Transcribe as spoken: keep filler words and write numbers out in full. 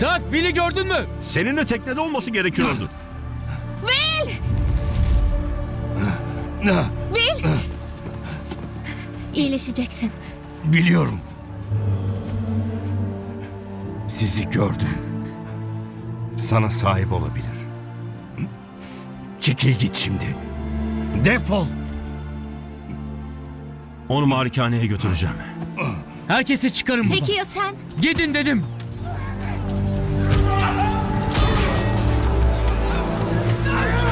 Tak, Bill'i gördün mü? Seninle teknede olması gerekiyordu. Will! Will! İyileşeceksin. Biliyorum. Sizi gördüm. Sana sahip olabilir. Çekil git şimdi. Defol. Onu malikaneye götüreceğim. Herkesi çıkarın buradan. Peki ya sen? Gidin dedim.